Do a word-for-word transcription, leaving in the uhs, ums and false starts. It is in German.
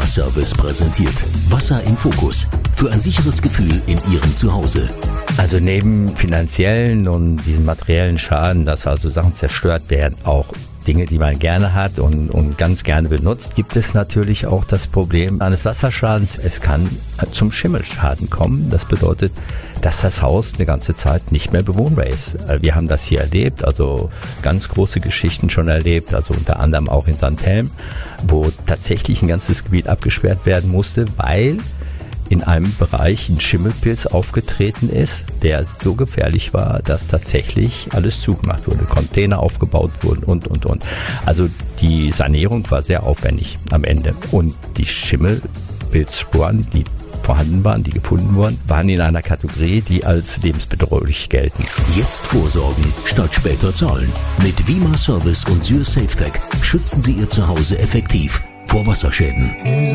Vima Service präsentiert Wasser im Fokus für ein sicheres Gefühl in Ihrem Zuhause. Also neben finanziellen und diesen materiellen Schaden, dass also Sachen zerstört werden, auch Dinge, die man gerne hat und, und ganz gerne benutzt, gibt es natürlich auch das Problem eines Wasserschadens. Es kann zum Schimmelschaden kommen. Das bedeutet, dass das Haus eine ganze Zeit nicht mehr bewohnbar ist. Wir haben das hier erlebt, also ganz große Geschichten schon erlebt, also unter anderem auch in Sandhelm, wo tatsächlich ein ganzes Gebiet abgesperrt werden musste, weil in einem Bereich ein Schimmelpilz aufgetreten ist, der so gefährlich war, dass tatsächlich alles zugemacht wurde, Container aufgebaut wurden und, und, und. Also die Sanierung war sehr aufwendig am Ende. Und die Schimmelpilzsporen, die vorhanden waren, die gefunden wurden, waren in einer Kategorie, die als lebensbedrohlich gelten. Jetzt vorsorgen, statt später zahlen. Mit Vima Service und Syr SafeTech schützen Sie Ihr Zuhause effektiv vor Wasserschäden.